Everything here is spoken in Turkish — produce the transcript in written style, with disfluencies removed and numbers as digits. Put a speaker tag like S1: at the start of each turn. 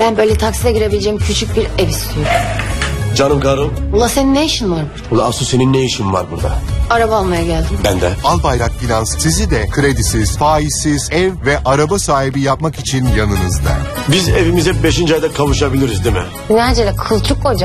S1: Ben böyle taksiye girebileceğim küçük bir ev istiyorum.
S2: Canım karım.
S1: Ula senin ne işin var burada?
S2: Ula Asu senin ne işin var burada?
S1: Araba almaya geldim.
S2: Ben de.
S3: Albayrak Finans sizi de kredisiz, faizsiz ev ve araba sahibi yapmak için yanınızda.
S2: Biz evimize 5. ayda kavuşabiliriz değil mi?
S1: Ne acele kılçık koca.